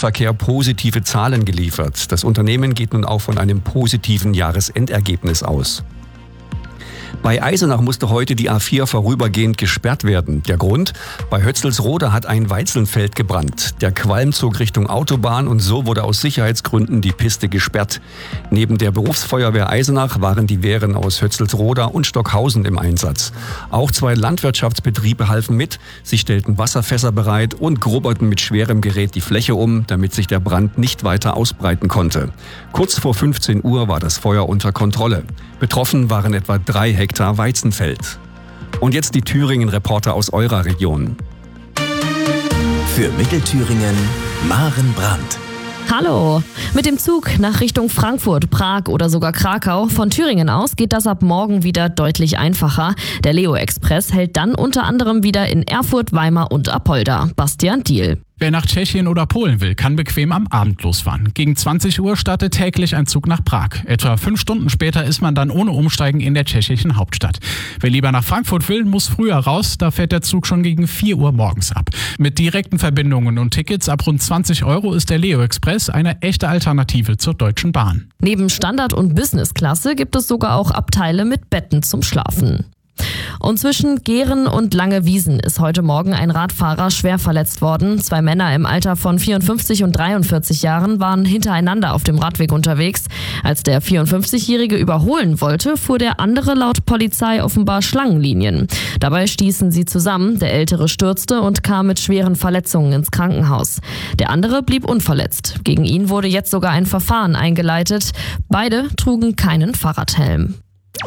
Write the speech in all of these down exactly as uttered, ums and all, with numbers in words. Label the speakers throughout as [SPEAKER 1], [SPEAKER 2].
[SPEAKER 1] Schienenverkehr positive Zahlen geliefert. Das Unternehmen geht nun auch von einem positiven Jahresendergebnis aus. Bei Eisenach musste heute die A vier vorübergehend gesperrt werden. Der Grund? Bei Hötzelsrode hat ein Weizenfeld gebrannt. Der Qualm zog Richtung Autobahn und so wurde aus Sicherheitsgründen die Piste gesperrt. Neben der Berufsfeuerwehr Eisenach waren die Wehren aus Hötzelsroda und Stockhausen im Einsatz. Auch zwei Landwirtschaftsbetriebe halfen mit. Sie stellten Wasserfässer bereit und grubberten mit schwerem Gerät die Fläche um, damit sich der Brand nicht weiter ausbreiten konnte. Kurz vor fünfzehn Uhr war das Feuer unter Kontrolle. Betroffen waren etwa drei Hektar Weizenfeld. Und jetzt die Thüringen-Reporter aus eurer Region.
[SPEAKER 2] Für Mittelthüringen, Maren Brandt.
[SPEAKER 3] Hallo! Mit dem Zug nach Richtung Frankfurt, Prag oder sogar Krakau von Thüringen aus geht das ab morgen wieder deutlich einfacher. Der Leo Express hält dann unter anderem wieder in Erfurt, Weimar und Apolda. Bastian Diehl.
[SPEAKER 4] Wer nach Tschechien oder Polen will, kann bequem am Abend losfahren. Gegen zwanzig Uhr startet täglich ein Zug nach Prag. Etwa fünf Stunden später ist man dann ohne Umsteigen in der tschechischen Hauptstadt. Wer lieber nach Frankfurt will, muss früher raus. Da fährt der Zug schon gegen vier Uhr morgens ab. Mit direkten Verbindungen und Tickets ab rund zwanzig Euro ist der Leo Express eine echte Alternative zur Deutschen Bahn.
[SPEAKER 3] Neben Standard- und Business-Klasse gibt es sogar auch Abteile mit Betten zum Schlafen. Und zwischen Gehren und Langewiesen ist heute Morgen ein Radfahrer schwer verletzt worden. Zwei Männer im Alter von vierundfünfzig und dreiundvierzig Jahren waren hintereinander auf dem Radweg unterwegs. Als der vierundfünfzigjährige überholen wollte, fuhr der andere laut Polizei offenbar Schlangenlinien. Dabei stießen sie zusammen. Der Ältere stürzte und kam mit schweren Verletzungen ins Krankenhaus. Der andere blieb unverletzt. Gegen ihn wurde jetzt sogar ein Verfahren eingeleitet. Beide trugen keinen Fahrradhelm.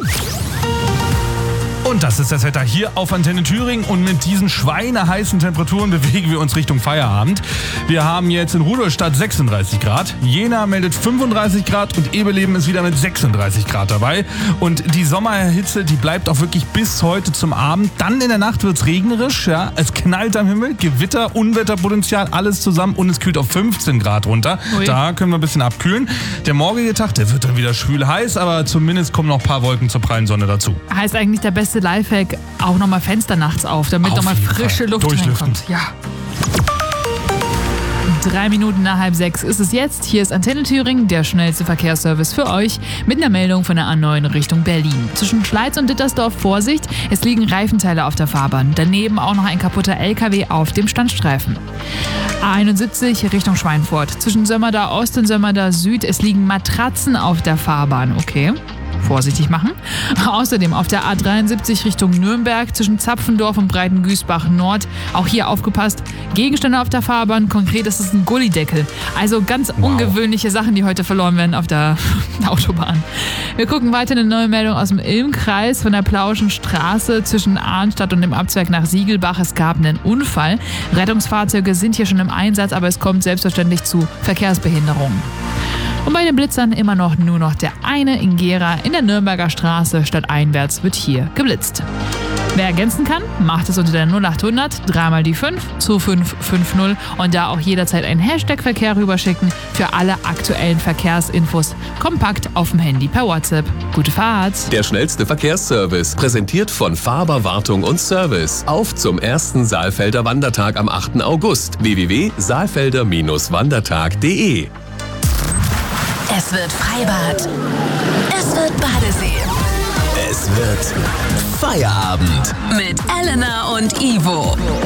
[SPEAKER 5] Und das ist das Wetter hier auf Antenne Thüringen und mit diesen schweineheißen Temperaturen bewegen wir uns Richtung Feierabend. Wir haben jetzt in Rudolstadt sechsunddreißig Grad, Jena meldet fünfunddreißig Grad und Ebeleben ist wieder mit sechsunddreißig Grad dabei. Und die Sommerhitze, die bleibt auch wirklich bis heute zum Abend. Dann in der Nacht wird's regnerisch, ja, es knallt am Himmel, Gewitter, Unwetterpotenzial, alles zusammen und es kühlt auf fünfzehn Grad runter. Ui. Da können wir ein bisschen abkühlen. Der morgige Tag, der wird dann wieder schwül heiß, aber zumindest kommen noch ein paar Wolken zur prallen Sonne dazu.
[SPEAKER 6] Heißt eigentlich der beste Lifehack, auch nochmal Fenster nachts auf, damit nochmal frische
[SPEAKER 5] Fall.
[SPEAKER 6] Luft
[SPEAKER 5] Durchlüften.
[SPEAKER 6] reinkommt. Ja. Drei Minuten nach halb sechs ist es jetzt. Hier ist Antenne Thüringen, der schnellste Verkehrsservice für euch, mit einer Meldung von der A neun Richtung Berlin. Zwischen Schleiz und Dittersdorf Vorsicht, es liegen Reifenteile auf der Fahrbahn. Daneben auch noch ein kaputter L K W auf dem Standstreifen. A einundsiebzig Richtung Schweinfurt. Zwischen Sömmerda Ost und Sömmerda Süd, es liegen Matratzen auf der Fahrbahn. Okay. Vorsichtig machen. Außerdem auf der A dreiundsiebzig Richtung Nürnberg zwischen Zapfendorf und Breitengüßbach Nord. Auch hier aufgepasst. Gegenstände auf der Fahrbahn. Konkret ist es ein Gullideckel. Also ganz wow. ungewöhnliche Sachen, die heute verloren werden auf der Autobahn. Wir gucken weiter eine neue Meldung aus dem Ilmkreis von der Plauschen Straße zwischen Arnstadt und dem Abzweig nach Siegelbach. Es gab einen Unfall. Rettungsfahrzeuge sind hier schon im Einsatz, aber es kommt selbstverständlich zu Verkehrsbehinderungen. Und bei den Blitzern immer noch nur noch der eine in Gera in der Nürnberger Straße stadteinwärts wird hier geblitzt. Wer ergänzen kann, macht es unter der null achthundert, dreimal die fünf, zwei fünf fünf null und da auch jederzeit einen Hashtag Verkehr rüberschicken für alle aktuellen Verkehrsinfos. Kompakt auf dem Handy per WhatsApp. Gute Fahrt!
[SPEAKER 2] Der schnellste Verkehrsservice, präsentiert von Faber Wartung und Service. Auf zum ersten Saalfelder Wandertag am achten August. w w w punkt saalfelder Bindestrich wandertag punkt d e
[SPEAKER 7] Es wird Freibad. Es wird Badesee.
[SPEAKER 2] Es wird Feierabend.
[SPEAKER 7] Mit Elena und Ivo.